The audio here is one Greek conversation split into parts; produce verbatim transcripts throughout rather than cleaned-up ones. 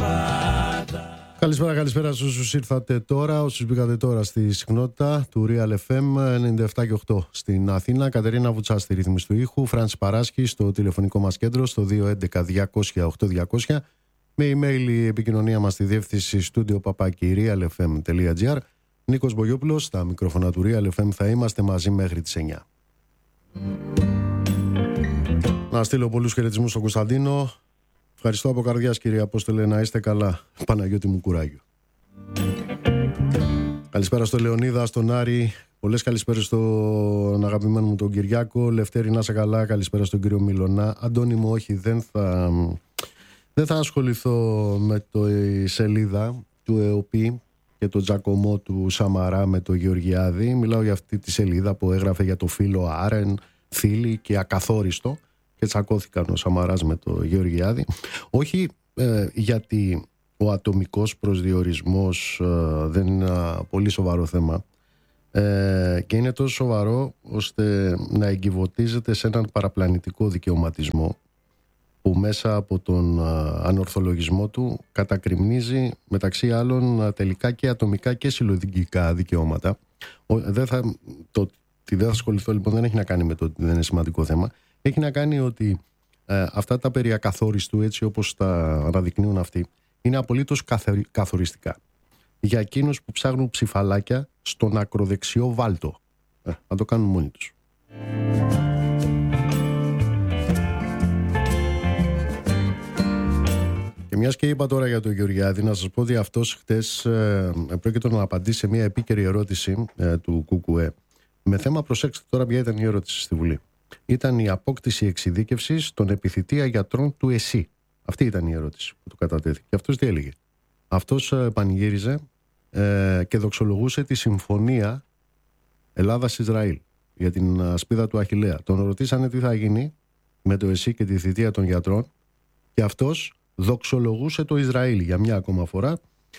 Καλησπέρα, καλησπέρα σε όσους ήρθατε τώρα, όσους μπήκατε τώρα στη συχνότητα του Real εφ εμ ενενήντα επτά και οκτώ στην Αθήνα. Κατερίνα Βουτσά στη ρύθμιση του ήχου, Φράνσις Παράσχη στο τηλεφωνικό μας κέντρο στο δύο έντεκα διακόσια οκτώ διακόσια. Με email η επικοινωνία μας στη διεύθυνση στούντιο παπάκι real εφ εμ τελεία τζι άρ. Νίκος Μπογιόπουλος στα μικρόφωνα του Real εφ εμ, θα είμαστε μαζί μέχρι τις εννιά. Να στείλω πολλούς χαιρετισμούς στον Κωνσταντίνο. Ευχαριστώ από καρδιάς, κύριε Απόστολε, να είστε καλά. Παναγιώτη μου, κουράγιο. Καλησπέρα στο Λεωνίδα, στον Άρη. Πολλές καλησπέρες στον αγαπημένο μου τον Κυριάκο. Λευτέρη, να είσαι καλά. Καλησπέρα στον κύριο Μιλωνά. Αντώνη μου, όχι, δεν θα, δεν θα ασχοληθώ με το, η σελίδα του ΕΟΠΗ και το τζακωμό του Σαμαρά με το Γεωργιάδη. Μιλάω για αυτή τη σελίδα που έγραφε για το φίλο Άρεν, Φίλη και Ακαθόριστο. Και τσακώθηκαν ο Σαμαράς με το Γεωργιάδη. Όχι ε, γιατί ο ατομικός προσδιορισμός ε, δεν είναι ένα πολύ σοβαρό θέμα ε, και είναι τόσο σοβαρό ώστε να εγκυβωτίζεται σε έναν παραπλανητικό δικαιωματισμό που μέσα από τον ε, ανορθολογισμό του κατακριμνίζει μεταξύ άλλων τελικά και ατομικά και συλλογικά δικαιώματα. Ο, δεν θα, το ότι δεν θα ασχοληθώ λοιπόν δεν έχει να κάνει με το ότι δεν είναι σημαντικό θέμα. Έχει να κάνει ότι ε, αυτά τα περί ακαθόριστου, έτσι όπως τα αναδεικνύουν αυτοί, είναι απολύτως καθοριστικά για εκείνους που ψάχνουν ψηφαλάκια στον ακροδεξιό βάλτο. Ε, να το κάνουν μόνοι τους. Και μιας και είπα τώρα για τον Γεωργιάδη, να σας πω ότι αυτός χτες ε, πρόκειται να απαντήσει σε μια επίκαιρη ερώτηση ε, του ΚΚΕ με θέμα, προσέξτε τώρα ποια ήταν η ερώτηση στη Βουλή. Ήταν η απόκτηση εξειδίκευσης των επιθυτεία γιατρών του ΕΣΥ. Αυτή ήταν η ερώτηση που του κατατέθηκε. Και αυτός τι έλεγε? Αυτός πανηγύριζε ε, και δοξολογούσε τη συμφωνία Ελλάδας-Ισραήλ για την ασπίδα του Αχιλλέα. Τον ρωτήσανε τι θα γίνει με το ΕΣΥ και τη θητεία των γιατρών και αυτός δοξολογούσε το Ισραήλ για μια ακόμα φορά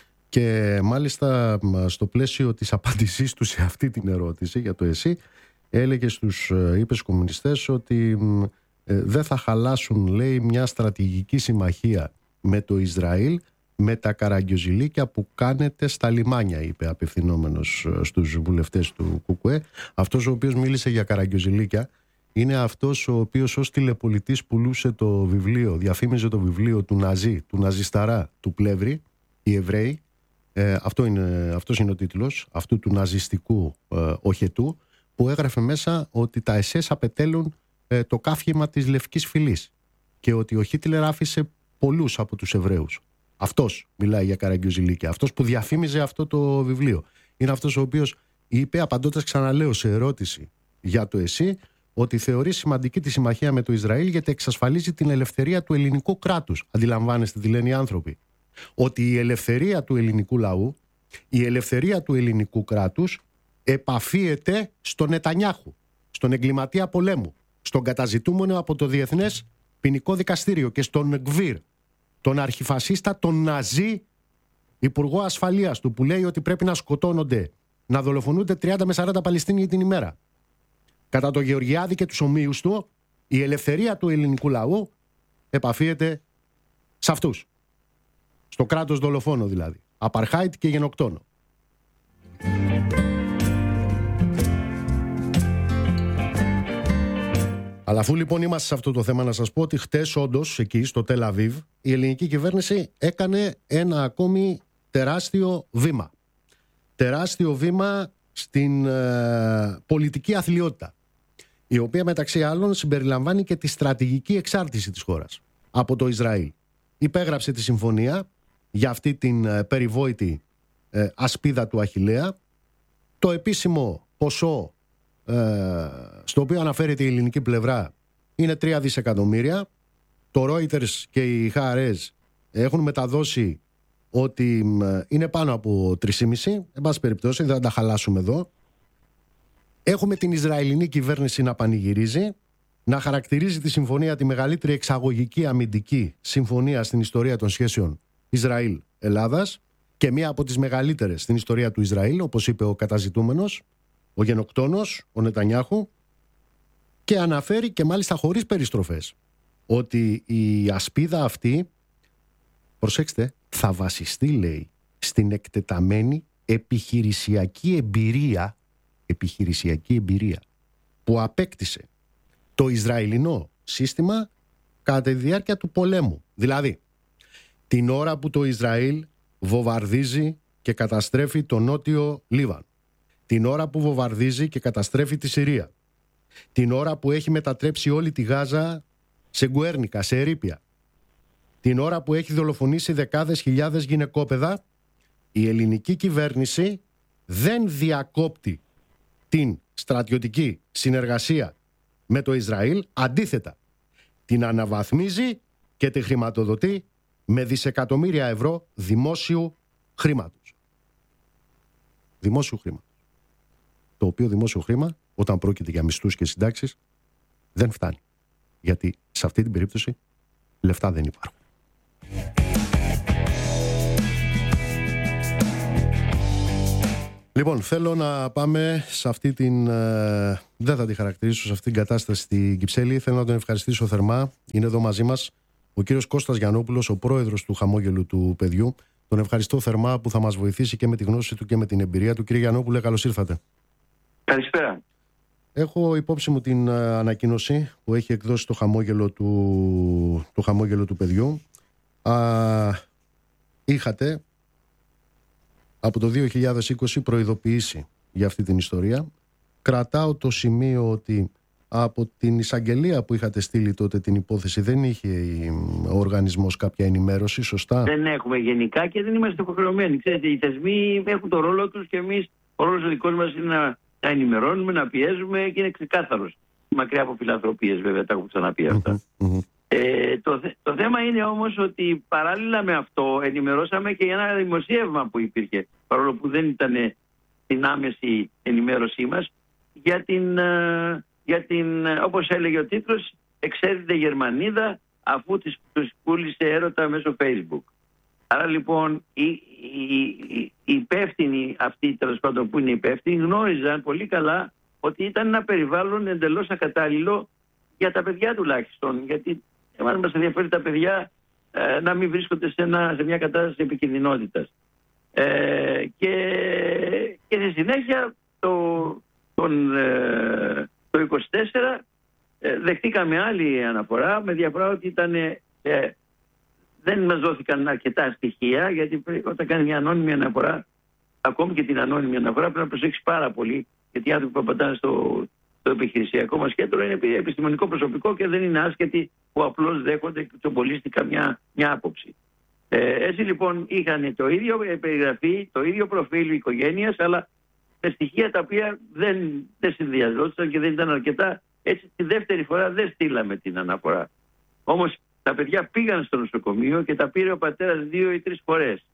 και μάλιστα στο πλαίσιο της απάντησής του σε αυτή την ερώτηση για το ΕΣΥ έλεγε στους, είπε στους κομμουνιστές ότι ε, δεν θα χαλάσουν, λέει, μια στρατηγική συμμαχία με το Ισραήλ με τα καραγκιόζηλίκια που κάνετε στα λιμάνια, είπε απευθυνόμενος στους βουλευτές του ΚΚΕ. Αυτός ο οποίος μίλησε για καραγκιόζηλίκια είναι αυτός ο οποίος ως τηλεπολιτής πουλούσε το βιβλίο, διαφήμιζε το βιβλίο του Ναζί, του Ναζισταρά, του Πλεύρη, οι Εβραίοι. Ε, αυτό είναι, αυτός είναι ο τίτλος αυτού του ναζιστικού ε, οχετού, που έγραφε μέσα ότι τα ες ες απετέλουν ε, το κάφημα της Λευκής Φυλής και ότι ο Χίτλερ άφησε πολλούς από τους Εβραίους. Αυτός μιλάει για καραγκιόζηλίκια. Αυτός που διαφήμιζε αυτό το βιβλίο είναι αυτός ο οποίος είπε, απαντώντας, ξαναλέω, σε ερώτηση για το ΕΣΥ, ότι θεωρεί σημαντική τη συμμαχία με το Ισραήλ γιατί εξασφαλίζει την ελευθερία του ελληνικού κράτους. Αντιλαμβάνεστε τι λένε οι άνθρωποι? Ότι η ελευθερία του ελληνικού λαού, η ελευθερία του ελληνικού κράτους επαφίεται στον Νετανιάχου, στον εγκληματία πολέμου, στον καταζητούμενο από το Διεθνές Ποινικό Δικαστήριο και στον Γκβίρ, τον αρχιφασίστα, τον Ναζί Υπουργό Ασφαλείας του, που λέει ότι πρέπει να σκοτώνονται, να δολοφονούνται τριάντα με σαράντα Παλαιστίνιοι την ημέρα. Κατά το Γεωργιάδη και τους ομοίους του, η ελευθερία του ελληνικού λαού επαφίεται σε αυτούς. Στο κράτος δολοφόνο δηλαδή. Απαρχάιτ και γενοκτόνο. Αλλά αφού λοιπόν είμαστε σε αυτό το θέμα, να σας πω ότι χτες όντως εκεί στο Τελ Αβίβ η ελληνική κυβέρνηση έκανε ένα ακόμη τεράστιο βήμα. Τεράστιο βήμα στην ε, πολιτική αθλιότητα, η οποία μεταξύ άλλων συμπεριλαμβάνει και τη στρατηγική εξάρτηση της χώρας από το Ισραήλ. Υπέγραψε τη συμφωνία για αυτή την ε, περιβόητη ε, ασπίδα του Αχιλλέα. Το επίσημο ποσό ε, στο οποίο αναφέρεται η ελληνική πλευρά είναι τρία δισεκατομμύρια. Το Reuters και οι Χααρές έχουν μεταδώσει ότι ε, είναι πάνω από τρία κόμμα πέντε. Εν πάση περιπτώσει, δεν θα τα χαλάσουμε εδώ. Έχουμε την Ισραηλινή κυβέρνηση να πανηγυρίζει, να χαρακτηρίζει τη συμφωνία τη μεγαλύτερη εξαγωγική αμυντική συμφωνία στην ιστορία των σχέσεων Ισραήλ-Ελλάδας και μία από τις μεγαλύτερες στην ιστορία του Ισραήλ, όπως είπε ο καταζητούμενος, ο γενοκτόνος, ο Νετανιάχου, και αναφέρει, και μάλιστα χωρίς περιστροφές, ότι η ασπίδα αυτή, προσέξτε, θα βασιστεί, λέει, στην εκτεταμένη επιχειρησιακή εμπειρία, επιχειρησιακή εμπειρία που απέκτησε το Ισραηλινό σύστημα κατά τη διάρκεια του πολέμου. Δηλαδή, την ώρα που το Ισραήλ βομβαρδίζει και καταστρέφει το νότιο Λίβανο, την ώρα που βομβαρδίζει και καταστρέφει τη Συρία, την ώρα που έχει μετατρέψει όλη τη Γάζα σε γκουέρνικα, σε ερείπια, την ώρα που έχει δολοφονήσει δεκάδες χιλιάδες γυναικόπαιδα, η ελληνική κυβέρνηση δεν διακόπτει την στρατιωτική συνεργασία με το Ισραήλ, αντίθετα την αναβαθμίζει και τη χρηματοδοτεί με δισεκατομμύρια ευρώ δημόσιου χρήματος. Δημόσιου χρήματος. Το οποίο δημόσιο χρήμα, όταν πρόκειται για μισθούς και συντάξεις, δεν φτάνει. Γιατί σε αυτή την περίπτωση λεφτά δεν υπάρχουν. Λοιπόν, θέλω να πάμε σε αυτή την... Ε, δεν θα τη χαρακτηρίσω σε αυτή την κατάσταση στην Κυψέλη. Θέλω να τον ευχαριστήσω θερμά. Είναι εδώ μαζί μας ο κύριος Κώστας Γιαννόπουλος, ο πρόεδρος του Χαμόγελου του Παιδιού. Τον ευχαριστώ θερμά που θα μας βοηθήσει και με τη γνώση του και με την εμπειρία του. Κύριε Γιαννόπουλε, καλώς ήρθατε. Καλησπέρα. Έχω υπόψη μου την uh, ανακοίνωση που έχει εκδώσει το Χαμόγελο του, το Χαμόγελο του Παιδιού. Uh, είχατε από το δύο χιλιάδες είκοσι προειδοποιήσει για αυτή την ιστορία. Κρατάω το σημείο ότι από την εισαγγελία που είχατε στείλει τότε την υπόθεση δεν είχε ο οργανισμός κάποια ενημέρωση, σωστά? Δεν έχουμε γενικά και δεν είμαστε υποχρεωμένοι. Ξέρετε, οι θεσμοί έχουν το ρόλο τους και εμείς, ο ρόλος ο δικός μας είναι να, να ενημερώνουμε, να πιέζουμε και είναι ξεκάθαρος. Μακριά από φιλανθρωπίες, βέβαια, τα έχω ξαναπεί αυτά. Mm-hmm, mm-hmm. Ε, το, το θέμα είναι όμως ότι παράλληλα με αυτό ενημερώσαμε και για ένα δημοσίευμα που υπήρχε, παρόλο που δεν ήταν την άμεση ενημέρωσή μας, για την, για την όπως έλεγε ο τίτλος, εξέδιδε Γερμανίδα αφού της, τους πούλησε έρωτα μέσω Facebook. Άρα λοιπόν οι, οι, οι, οι υπεύθυνοι αυτοί, τέλος πάντων που είναι υπεύθυνοι, γνώριζαν πολύ καλά ότι ήταν ένα περιβάλλον εντελώς ακατάλληλο για τα παιδιά τουλάχιστον, γιατί εμάς μας ενδιαφέρει τα παιδιά ε, να μην βρίσκονται σε, ένα, σε μια κατάσταση επικινδυνότητας. Ε, και, και στη συνέχεια το, τον, ε, το είκοσι τέσσερα ε, δεχτήκαμε άλλη αναφορά με διαφορά ότι ήταν, ε, δεν μας δόθηκαν αρκετά στοιχεία, γιατί όταν κάνει μια ανώνυμη αναφορά, ακόμη και την ανώνυμη αναφορά πρέπει να προσέξει πάρα πολύ, γιατί οι άνθρωποι που απαντάνε στο το επιχειρησιακό μας κέντρο είναι επιστημονικό προσωπικό και δεν είναι άσχετοι που απλώς δέχονται τσομπολίστικα μια, μια άποψη. Ε, έτσι λοιπόν είχαν το ίδιο περιγραφή, το ίδιο προφίλ οικογένειας, αλλά με στοιχεία τα οποία δεν, δεν συνδυαζόταν και δεν ήταν αρκετά. Έτσι τη δεύτερη φορά δεν στείλαμε την αναφορά. Όμως τα παιδιά πήγαν στο νοσοκομείο και τα πήρε ο πατέρας δύο ή τρεις φορές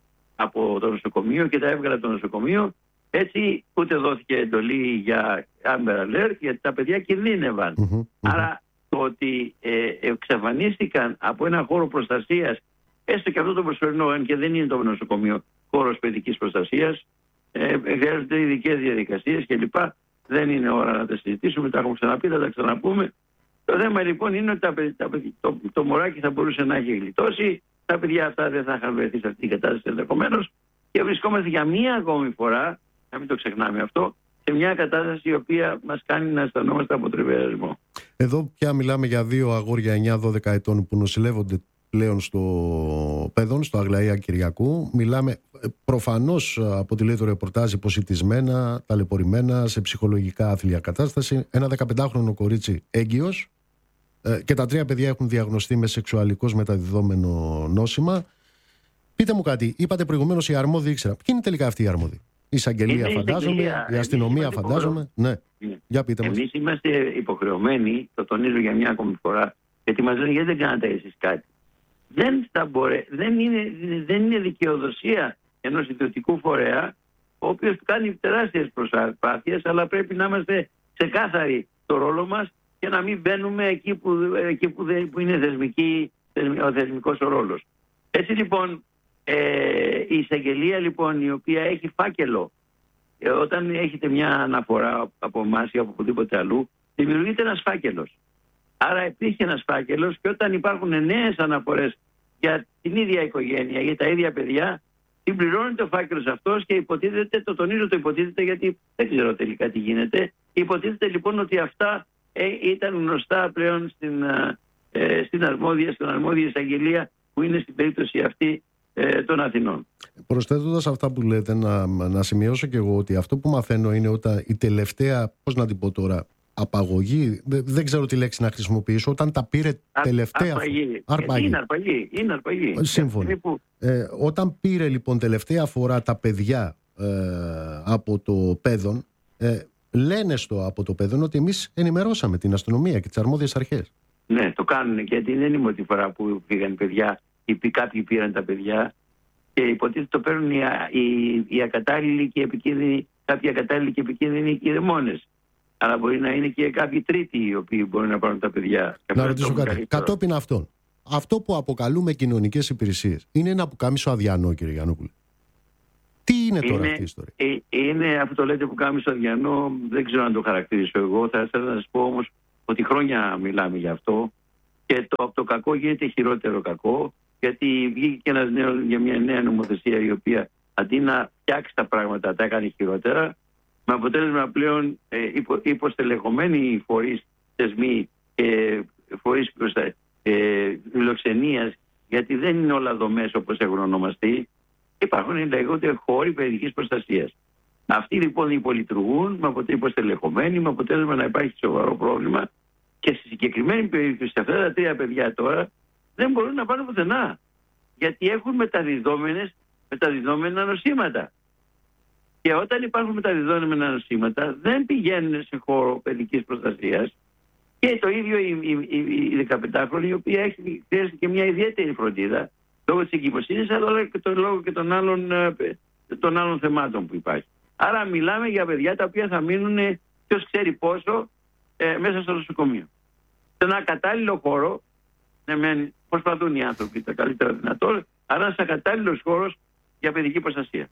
από το νοσοκομείο και τα έβγαλε από το νοσοκομείο. Έτσι ούτε δόθηκε εντολή για Amber Alert, γιατί τα παιδιά κινδύνευαν. Mm-hmm, mm-hmm. Άρα το ότι ε, εξαφανίστηκαν από ένα χώρο προστασίας, έστω και αυτό το προσωρινό, αν και δεν είναι το νοσοκομείο χώρος παιδικής προστασίας, ε, χρειάζονται ειδικές διαδικασίες κλπ. Δεν είναι ώρα να τα συζητήσουμε, τα έχουμε ξαναπεί, θα τα ξαναπούμε. Το θέμα λοιπόν είναι ότι τα, τα, το, το μωράκι θα μπορούσε να έχει γλιτώσει, τα παιδιά αυτά δεν θα είχαν βρεθεί σε αυτή την κατάσταση ενδεχομένως και βρισκόμαστε για μία ακόμη φορά, να μην το ξεχνάμε αυτό, σε μια κατάσταση η οποία μας κάνει να αισθανόμαστε από τριβιασμό. Εδώ πια μιλάμε για δύο αγόρια εννιά δώδεκα ετών που νοσηλεύονται πλέον στο Παιδόν, στο Αγλαία Κυριακού. Μιλάμε προφανώς από τη λέει το ρεπορτάζ υποσιτισμένα, ταλαιπωρημένα, σε ψυχολογικά άθλια κατάσταση. Ένα δεκαπεντάχρονο κορίτσι έγκυος και τα τρία παιδιά έχουν διαγνωστεί με σεξουαλικώς μεταδιδόμενο νόσημα. Πείτε μου κάτι, είπατε προηγουμένως οι αρμόδιοι ήξερα. Ποιοι είναι τελικά αυτοί οι αρμόδιοι? Η εισαγγελία φαντάζομαι, η αστυνομία φαντάζομαι. Ναι. Ναι. Για πείτε μας. Εμείς είμαστε υποχρεωμένοι, το τονίζω για μια ακόμη φορά, γιατί μας λένε γιατί δεν κάνατε εσείς κάτι. Δεν, θα μπορέ, δεν, είναι, δεν είναι δικαιοδοσία ενός ιδιωτικού φορέα, ο οποίος κάνει τεράστιες προσπάθειες, αλλά πρέπει να είμαστε ξεκάθαροι το ρόλο μας και να μην μπαίνουμε εκεί που, εκεί που, δεν, που είναι θεσμική, ο θεσμικός ο ρόλος. Έτσι λοιπόν, Ε, η εισαγγελία λοιπόν η οποία έχει φάκελο, ε, όταν έχετε μια αναφορά από εμάς ή από οπουδήποτε αλλού, δημιουργείται ένας φάκελος. Άρα υπήρχε ένας φάκελος και όταν υπάρχουν νέες αναφορές για, την ίδια οικογένεια, για τα ίδια παιδιά, συμπληρώνεται ο φάκελος αυτός και υποτίθεται, το τονίζω το υποτίθεται γιατί δεν ξέρω τελικά τι γίνεται, υποτίθεται λοιπόν ότι αυτά ε, ήταν γνωστά πλέον στην, ε, στην αρμόδια, στην αρμόδια εισαγγελία που είναι στην περίπτωση αυτή ε, των Αθηνών. Προσθέτοντας αυτά που λέτε, να, να σημειώσω και εγώ ότι αυτό που μαθαίνω είναι όταν η τελευταία, πώς να την πω τώρα, απαγωγή, δεν, δεν ξέρω τι λέξη να χρησιμοποιήσω, όταν τα πήρε Α, τελευταία. Αρπαγή. αρπαγή. Είναι αρπαγή. Είναι αρπαγή. Σύμφωνοι. Που... Ε, όταν πήρε λοιπόν τελευταία φορά τα παιδιά ε, από το παιδόν, ε, λένε στο από το παιδόν ότι εμείς ενημερώσαμε την αστυνομία και τις αρμόδιες αρχές. Ναι, το κάνουν, γιατί δεν είναι η μόνη φορά που πήγαν παιδιά ή κάποιοι πήραν τα παιδιά και υποτίθεται το παίρνουν οι, οι, οι ακατάλληλοι και επικίνδυνοι, κάποιοι ακατάλληλοι και επικίνδυνοι κηδεμόνες. Αλλά μπορεί να είναι και κάποιοι τρίτοι οι οποίοι μπορούν να πάρουν τα παιδιά. Να ρωτήσω κάτι. Καλύτερο. Κατόπιν αυτών, αυτό που αποκαλούμε κοινωνικές υπηρεσίες είναι ένα πουκάμισο αδιανό, κύριε Γιαννόπουλε. Τι είναι τώρα είναι, αυτή η ιστορία? Ε, είναι αυτό το λέτε πουκάμισο αδιανό, δεν ξέρω να το χαρακτηρίσω εγώ. Θα ήθελα να σας πω όμως ότι χρόνια μιλάμε γι' αυτό και το, το κακό γίνεται χειρότερο κακό, γιατί βγήκε και ένας νέος, για μια νέα νομοθεσία η οποία αντί να φτιάξει τα πράγματα τα έκανε χειρότερα. Με αποτέλεσμα πλέον ε, υπο, υποστελεχωμένοι φορείς, θεσμοί και φορείς ε, φιλοξενίας, γιατί δεν είναι όλα δομές όπως έχουν ονομαστεί, υπάρχουν λέγονται χώροι παιδικής προστασίας. Αυτοί λοιπόν υπολειτουργούν, με αποτέλεσμα υποστελεχωμένοι, με αποτέλεσμα να υπάρχει σοβαρό πρόβλημα και στη συγκεκριμένη περίπτωση αυτά τα τρία παιδιά τώρα δεν μπορούν να πάνε πουθενά, γιατί έχουν μεταδιδόμενες, μεταδιδόμενα νοσήματα. Και όταν υπάρχουν μεταδιδόμενα νοσήματα, δεν πηγαίνουν σε χώρο παιδικής προστασίας. Και το ίδιο η, η, η, η δεκαπεντάχρονη, η οποία έχει χρειάζεται και μια ιδιαίτερη φροντίδα λόγω της εγκυμοσύνης, αλλά και το, λόγω και των άλλων, των άλλων θεμάτων που υπάρχει. Άρα μιλάμε για παιδιά τα οποία θα μείνουν, ποιος ξέρει πόσο, ε, μέσα στο νοσοκομείο. Σε ένα κατάλληλο χώρο, ναι, προσπαθούν οι άνθρωποι τα καλύτερα δυνατόν, αλλά ένας ακατάλληλος χώρος για παιδική προστασία.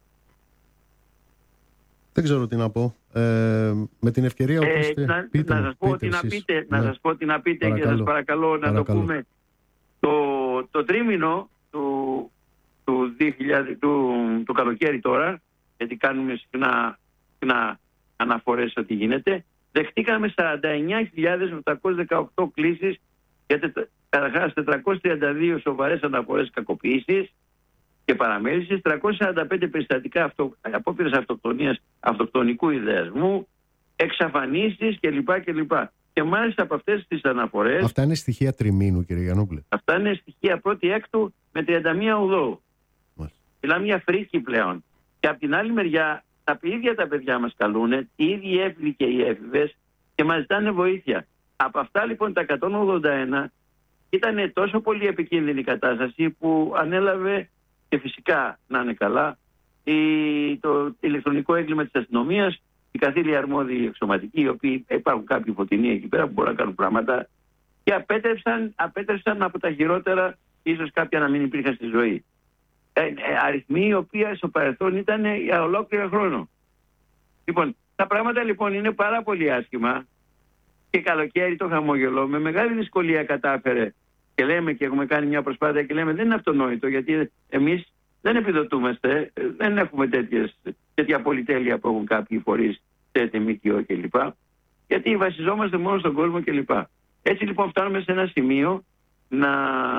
Δεν ξέρω τι να πω. Ε, με την ευκαιρία ε, είστε, να, πείτε, να σας πω τι να πείτε, ναι. να σας πω τι να πείτε παρακαλώ. Και σας παρακαλώ να παρακαλώ. το πούμε. Το, το τρίμηνο του, του, δύο χιλιάδες, του, του καλοκαίρι τώρα, γιατί κάνουμε συχνά, συχνά αναφορές ότι γίνεται, δεχτήκαμε σαράντα εννιά χιλιάδες επτακόσιες δεκαοκτώ κλήσεις για καταρχάς τετρακόσιες τριάντα δύο σοβαρές αναφορές κακοποίησης και παραμέλησης, τριακόσια σαράντα πέντε περιστατικά αυτο, απόπειρες αυτοκτονίας, αυτοκτονικού ιδεασμού, εξαφανίσεις κλπ. κλπ. Και μάλιστα από αυτές τις αναφορές... Αυτά είναι στοιχεία τριμήνου, κύριε Γιαννόπουλε. Αυτά είναι στοιχεία πρώτη έκτου με τριάντα μία ογδόου. Μιλάμε μια φρίκη πλέον. Και από την άλλη μεριά, τα ίδια τα παιδιά μας καλούν, οι ίδιοι έφηβοι και οι έφηβες, και μας ζητάνε βοήθεια. Από αυτά λοιπόν τα εκατόν ογδόντα ένα ήταν τόσο πολύ επικίνδυνη κατάσταση που ανέλαβε, και φυσικά να είναι καλά, η, το ηλεκτρονικό έγκλημα της αστυνομίας, οι καθήλοι αρμόδιοι εξωματικοί, οι οποίοι υπάρχουν κάποιοι φωτεινοί εκεί πέρα που μπορούν να κάνουν πράγματα, και απέτρεψαν, απέτρεψαν από τα χειρότερα, ίσως κάποια να μην υπήρχαν στη ζωή. Ε, ε, αριθμοί οι οποίοι στο παρελθόν ήταν για ολόκληρο χρόνο. Λοιπόν, τα πράγματα λοιπόν είναι πάρα πολύ άσχημα και καλοκαίρι το χαμόγελο με μεγάλη δυσκολία κατάφερε, και λέμε και έχουμε κάνει μια προσπάθεια και λέμε δεν είναι αυτονόητο, γιατί εμείς δεν επιδοτούμαστε, δεν έχουμε τέτοιες, τέτοια πολυτέλεια που έχουν κάποιοι φορείς, τέτοια ΜΚΟ κλπ. Γιατί βασιζόμαστε μόνο στον κόσμο κλπ. Έτσι λοιπόν φτάνουμε σε ένα σημείο να,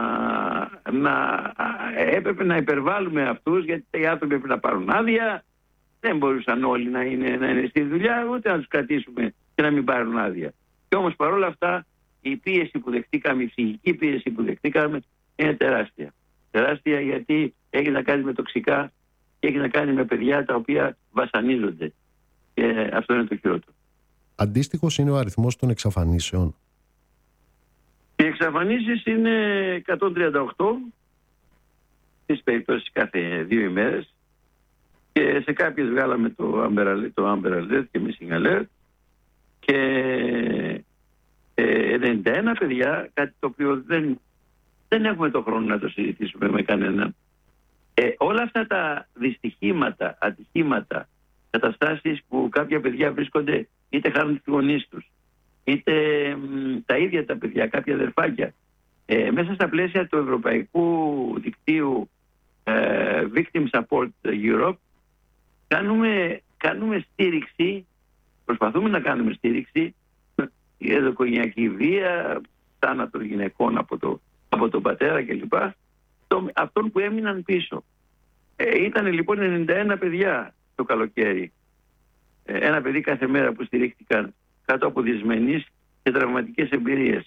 να έπρεπε να υπερβάλλουμε αυτούς, γιατί οι άνθρωποι έπρεπε να πάρουν άδεια, δεν μπορούσαν όλοι να είναι, να είναι στη δουλειά, ούτε να τους κρατήσουμε και να μην πάρουν άδεια. Και όμως παρόλα αυτά η πίεση που δεχτήκαμε, η ψυχική πίεση που δεχτήκαμε είναι τεράστια. Τεράστια γιατί έχει να κάνει με τοξικά και έχει να κάνει με παιδιά τα οποία βασανίζονται. Και αυτό είναι το χειρότερο. Αντίστοιχος είναι ο αριθμός των εξαφανίσεων. Οι εξαφανίσεις είναι εκατόν τριάντα οκτώ στις περιπτώσεις κάθε δύο ημέρες, και σε κάποιες βγάλαμε το Amber Alert και Missing Alert, και ενενήντα ένα παιδιά, κάτι το οποίο δεν, δεν έχουμε το χρόνο να το συζητήσουμε με κανέναν. Ε, όλα αυτά τα δυστυχήματα, ατυχήματα, καταστάσεις που κάποια παιδιά βρίσκονται, είτε χάνουν τους γονείς τους, είτε μ, τα ίδια τα παιδιά, κάποια αδερφάκια, Ε, μέσα στα πλαίσια του Ευρωπαϊκού Δικτύου ε, Victim Support Europe κάνουμε, κάνουμε στήριξη, προσπαθούμε να κάνουμε στήριξη για οικογενειακή βία, θάνατο γυναικών από, το, από τον πατέρα κλπ. Το, αυτών που έμειναν πίσω. Ε, ήταν λοιπόν ενενήντα ένα παιδιά το καλοκαίρι. Ε, ένα παιδί κάθε μέρα που στηρίχτηκαν κάτω από δυσμενείς και τραυματικές εμπειρίες.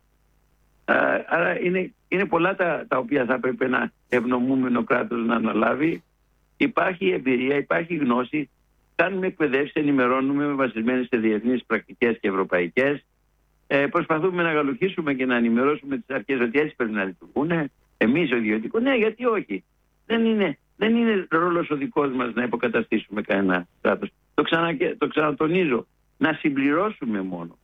Άρα είναι, είναι πολλά τα, τα οποία θα πρέπει ένα ευνομούμενο κράτος να αναλάβει. Υπάρχει εμπειρία, υπάρχει γνώση. Κάνουμε εκπαιδεύσεις, ενημερώνουμε βασισμένες σε διεθνείς πρακτικές και ευρωπαϊκές. Ε, προσπαθούμε να γαλουχίσουμε και να ενημερώσουμε τις αρχές ότι έτσι πρέπει να λειτουργούν. Εμείς ο ιδιωτικός, ναι, γιατί όχι. Δεν είναι, δεν είναι ρόλος ο δικός μας να υποκαταστήσουμε κανένα κράτος. Το, ξανα, το ξανατονίζω, να συμπληρώσουμε μόνο.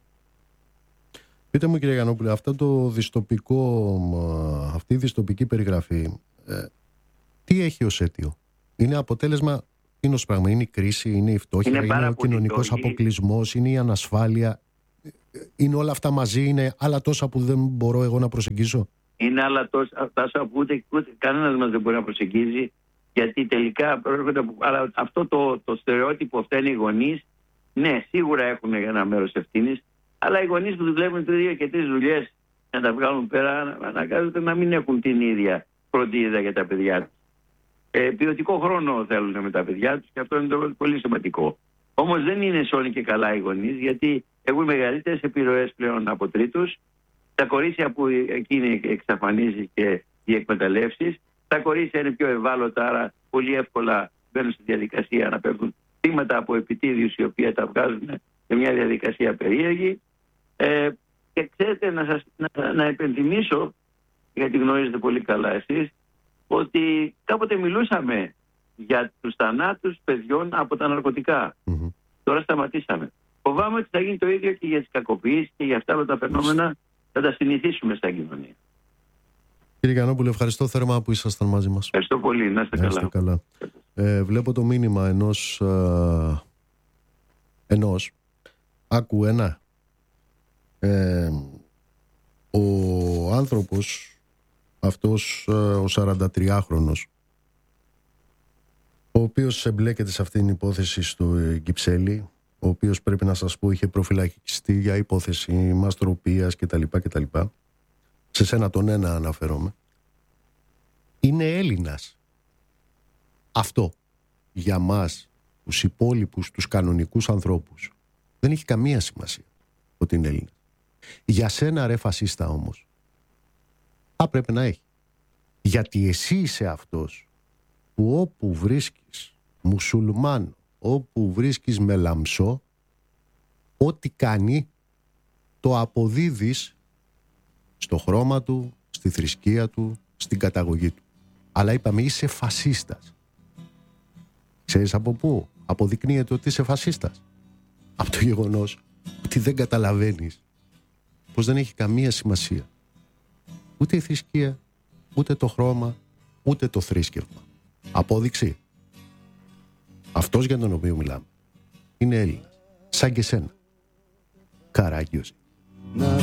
Πείτε μου, κύριε Γιαννόπουλε, αυτό το δυστοπικό, αυτή η δυστοπική περιγραφή, ε, τι έχει ως αίτιο? Είναι αποτέλεσμα, είναι ως πράγμα, είναι η κρίση, είναι η φτώχεια, είναι, είναι ο κοινωνικός αποκλεισμός, είναι η ανασφάλεια, είναι όλα αυτά μαζί, είναι άλλα τόσα που δεν μπορώ εγώ να προσεγγίσω? Είναι άλλα τόσα, τόσα που ούτε, ούτε κανένας μας δεν μπορεί να προσεγγίζει, γιατί τελικά αλλά αυτό το, το στερεότυπο φταίνει οι γονείς. Ναι, σίγουρα έχουν ένα μέρος ευθύνης, αλλά οι γονείς που δουλεύουν τρία και τρεις δουλειές να τα βγάλουν πέρα αναγκάζονται να μην έχουν την ίδια φροντίδα για τα παιδιά τους. Ε, ποιοτικό χρόνο θέλουν με τα παιδιά τους και αυτό είναι το πολύ σημαντικό. Όμως δεν είναι σώνει και καλά οι γονείς, γιατί έχουν μεγαλύτερες επιρροές πλέον από τρίτους. Τα κορίτσια που εκείνη εξαφανίζει και οι εκμεταλλεύσεις, τα κορίτσια είναι πιο ευάλωτα, άρα πολύ εύκολα μπαίνουν στη διαδικασία να πέφτουν θύματα από επιτίδιους οι οποίοι τα βγάζουν σε μια διαδικασία περίεργη. Ε, και ξέρετε, να σας να, να επενθυμίσω, γιατί γνωρίζετε πολύ καλά εσείς, ότι κάποτε μιλούσαμε για τους θανάτους παιδιών από τα ναρκωτικά. Mm-hmm. Τώρα σταματήσαμε. Φοβάμαι ότι θα γίνει το ίδιο και για τις κακοποιήσεις και για αυτά όλα τα φαινόμενα θα τα συνηθίσουμε στα κοινωνία. Κύριε Γιαννόπουλε, ευχαριστώ θερμά που ήσασταν μαζί μας. Ευχαριστώ πολύ. Να είστε καλά. καλά. καλά. Ε, βλέπω το μήνυμα ενός, ε, ενός άκου ένα. Ε, ο άνθρωπος αυτός, ε, ο σαραντατριάχρονος, ο οποίος εμπλέκεται σε αυτήν την υπόθεση στο Κυψέλη, ο οποίος πρέπει να σας πω είχε προφυλακιστεί για υπόθεση μαστροπίας κτλ. κτλ. Σε σένα τον ένα αναφέρομαι. Είναι Έλληνας. Αυτό για μας, τους υπόλοιπους, τους κανονικούς ανθρώπους, δεν έχει καμία σημασία ότι είναι Έλληνας. Για σένα ρε φασίστα όμως, θα πρέπει να έχει. Γιατί εσύ είσαι αυτός που όπου βρίσκεις μουσουλμάνο, όπου βρίσκεις μελαμψό, ό,τι κάνει το αποδίδεις στο χρώμα του, στη θρησκεία του, στην καταγωγή του. Αλλά είπαμε είσαι φασίστας. Ξέρεις από πού αποδεικνύεται ότι είσαι φασίστας? Από το γεγονός ότι δεν καταλαβαίνεις πως δεν έχει καμία σημασία ούτε η θρησκεία, ούτε το χρώμα, ούτε το θρήσκευμα. Απόδειξη. Αυτός για τον οποίο μιλάμε είναι Έλληνας, σαν και σένα. Καράγιος.